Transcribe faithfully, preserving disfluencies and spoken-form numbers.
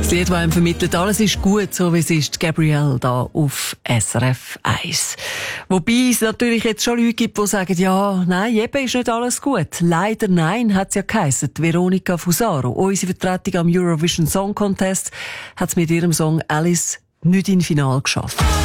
Das Lied, das einem vermittelt, alles ist gut, so wie es ist, Gabrielle da auf S R F eins. Wobei es natürlich jetzt schon Leute gibt, die sagen, ja, nein, eben ist nicht alles gut. Leider nein, hat es ja geheissen. Veronica Fusaro, unsere Vertretung am Eurovision Song Contest, hat es mit ihrem Song Alice nicht ins Finale geschafft.